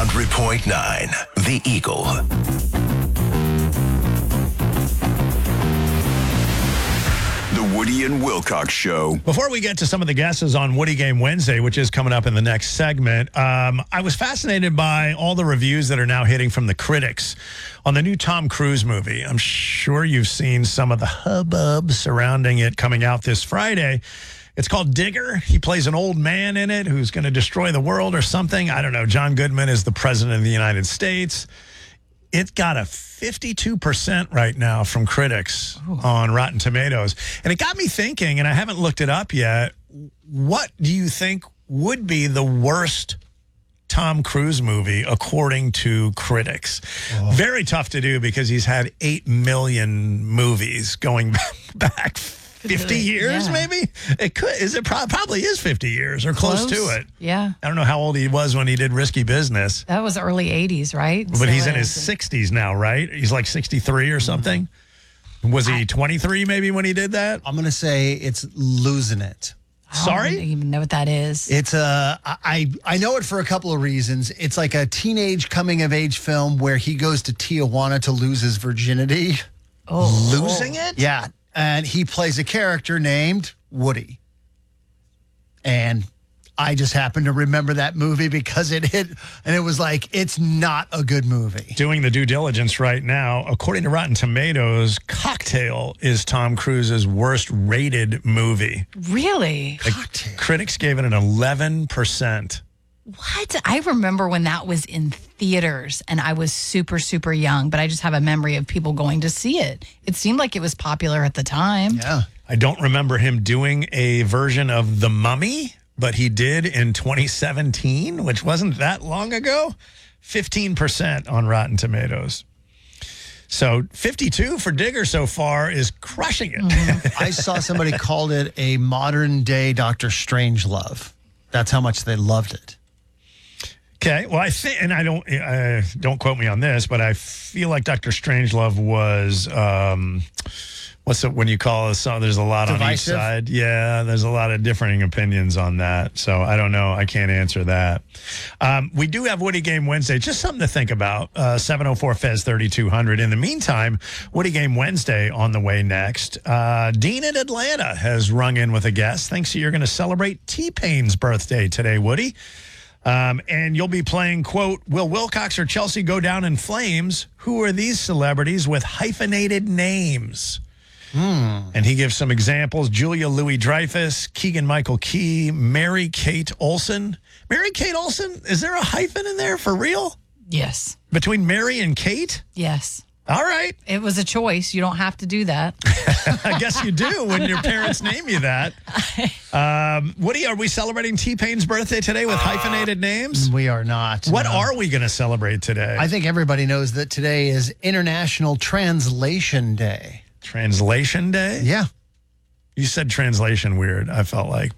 100.9 The Eagle. The Woody and Wilcox Show. Before we get to some of the guesses on Woody Game Wednesday, which is coming up in the next segment, I was fascinated by all the reviews that are now hitting from the critics on the new Tom Cruise movie. I'm sure you've seen some of the hubbub surrounding it coming out this Friday. It's called Digger. He plays an old man in it who's going to destroy the world or something. I don't know. John Goodman is the president of the United States. It got a 52% right now from critics on Rotten Tomatoes. And it got me thinking, and I haven't looked it up yet, what do you think would be the worst Tom Cruise movie according to critics? Very tough to do because he's had 8 million movies going back 50 years, maybe? It could. Probably is 50 years or close to it. Yeah. I don't know how old he was when he did Risky Business. That was early 80s, right? But he's in his 60s now, right? He's like 63 or something. Was he 23 maybe when he did that? I'm going to say it's Losing It. Sorry? I don't even know what that is. It's I know it for a couple of reasons. It's like a teenage coming of age film where he goes to Tijuana to lose his virginity. Losing it? Yeah. And he plays a character named Woody. And I just happen to remember that movie because it hit, and it was like, it's not a good movie. Doing the due diligence right now, according to Rotten Tomatoes, Cocktail is Tom Cruise's worst rated movie. Really? Critics gave it an 11%. What? I remember when that was in theaters and I was super, super young, but I just have a memory of people going to see it. It seemed like it was popular at the time. Yeah. I don't remember him doing a version of The Mummy, but he did in 2017, which wasn't that long ago. 15% on Rotten Tomatoes. So 52 for Digger so far is crushing it. I saw somebody called it a modern day Dr. Strangelove. That's how much they loved it. Okay, well, I think, and I don't quote me on this, but I feel like Dr. Strangelove was, what's it when you call a song? There's a lot Divisive? on each side. Yeah, there's a lot of differing opinions on that. So I don't know. I can't answer that. We do have Woody Game Wednesday. Just something to think about. 704 Fez 3200. In the meantime, Woody Game Wednesday on the way next. Dean in Atlanta has rung in with a guest. Thinks you're going to celebrate T-Pain's birthday today, Woody. And you'll be playing, quote, will Wilcox or Chelsea go down in flames? Who are these celebrities with hyphenated names? And he gives some examples. Julia Louis-Dreyfus, Keegan-Michael Key, Mary-Kate Olsen. Mary-Kate Olsen, is there a hyphen in there for real? Yes. Between Mary and Kate? Yes. All right. It was a choice. You don't have to do that. I guess you do when your parents name you that. Woody, are we celebrating T-Pain's birthday today with hyphenated names? We are not. What no. are we going to celebrate today? I think everybody knows that today is International Translation Day. Translation Day? Yeah. You said translation weird, I felt like.